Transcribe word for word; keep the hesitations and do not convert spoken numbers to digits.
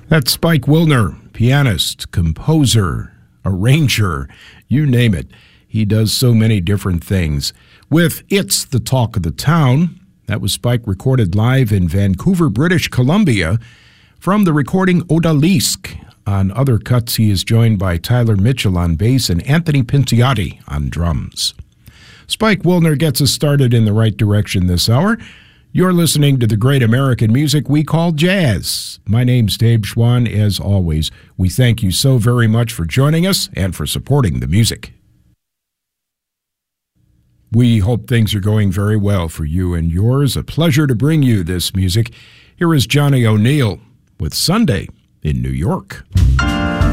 That's Spike Wilner, pianist, composer, arranger, you name it. He does so many different things. With It's the Talk of the Town, that was Spike recorded live in Vancouver, British Columbia, from the recording Odalisque. On other cuts, he is joined by Tyler Mitchell on bass and Anthony Pinciotti on drums. Spike Wilner gets us started in the right direction this hour. You're listening to the great American music we call jazz. My name's Dave Schwann. As always, we thank you so very much for joining us and for supporting the music. We hope things are going very well for you and yours. A pleasure to bring you this music. Here is Johnny O'Neill with Sunday in New York.